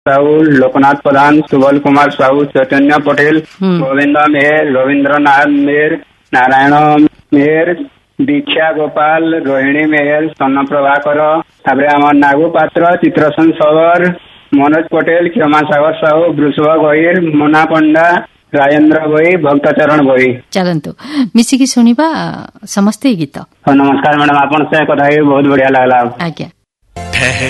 साहू, लोकनाथ प्रधान, सुबल कुमार साहू, चैतन्य पटेल, गोविंद मेहर, रविंद्रनाथ मेहर, नारायण मेहर, दीक्षा गोपाल, रोहिणी मेहर, सन प्रभाकर, नागू पात्र, चित्रसन सवर, मनोज पटेल, क्षमा सागर साहू, वृषभ गहीर, मोना पंडा, राजेन्द्र भोई, भक्तचरण भोई। चलतु मिसिकी शुणा समस्ते गीत। नमस्कार मैडम, आपन से कथा बहुत बढ़िया लगला। आज्ञा।